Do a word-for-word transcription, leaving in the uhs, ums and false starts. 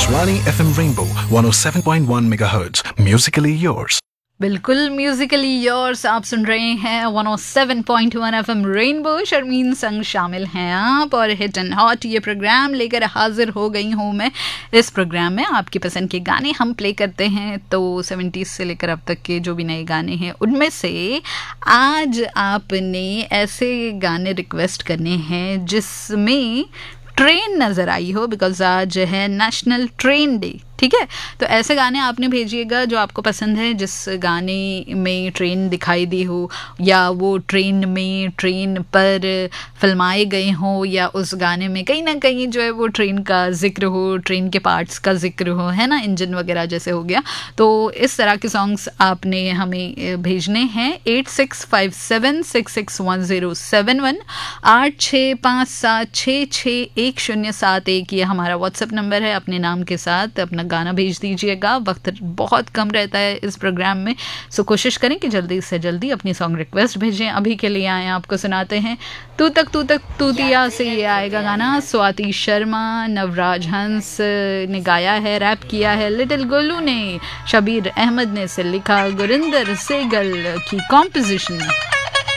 Akashwani F M Rainbow one oh seven point one megahertz. Musically yours. बिल्कुल Musically yours आप सुन रहे हैं one oh seven point one F M rainbow. Sharmin संग शामिल हैं आप और हिट एंड हॉट ये प्रोग्राम लेकर हाजिर हो गई हूँ मैं। इस प्रोग्राम में आपकी पसंद के गाने हम प्ले करते हैं, तो सेवेंटीज़ से लेकर अब तक के जो भी नए गाने हैं उनमें से आज आपने ऐसे गाने रिक्वेस्ट करने हैं जिसमें ट्रेन नज़र आई हो, बिकॉज आज है नेशनल ट्रेन डे। ठीक है, तो ऐसे गाने आपने भेजिएगा जो आपको पसंद है, जिस गाने में ट्रेन दिखाई दी हो या वो ट्रेन में ट्रेन पर फिल्माए गए हों या उस गाने में कहीं ना कहीं जो है वो ट्रेन का जिक्र हो, ट्रेन के पार्ट्स का जिक्र हो, है ना, इंजन वगैरह जैसे हो गया। तो इस तरह के सॉन्ग्स आपने हमें भेजने हैं eight six five seven six six one zero seven one आठ छः पाँच सात छः छः एक शून्य सात एक ये हमारा व्हाट्सएप नंबर है। अपने नाम के साथ अपना गाना भेज दीजिएगा। वक्त बहुत कम रहता है इस प्रोग्राम में, सो कोशिश करें कि जल्दी से जल्दी अपनी सॉन्ग रिक्वेस्ट भेजें। अभी के लिए आए आपको सुनाते हैं तू तक तू तक तूतिया से ये आएगा गाना। स्वाति शर्मा, नवराज हंस ने गाया है, रैप किया है लिटिल गोलू ने, शबीर अहमद ने से लिखा, गुरिंदर सेगल की कॉम्पोजिशन।